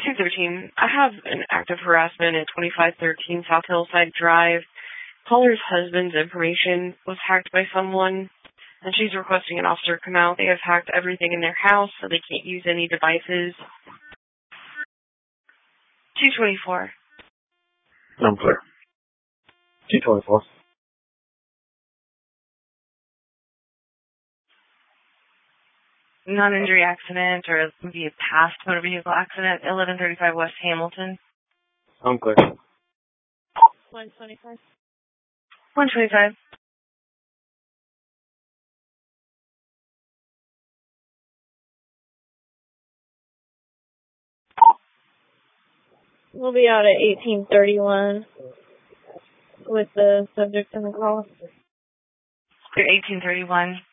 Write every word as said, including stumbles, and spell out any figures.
two thirteen. I have an active harassment at twenty-five thirteen South Hillside Drive. Caller's husband's information was hacked by someone, and she's requesting an officer come out. They have hacked everything in their house, so they can't use any devices. two twenty-four. I'm clear. two twenty-four. Non-injury accident, or maybe a past motor vehicle accident, eleven thirty-five West Hamilton. I'm clear. one twenty-five. one twenty-five. We'll be out at eighteen thirty-one with the subject in the call. eighteen thirty-one.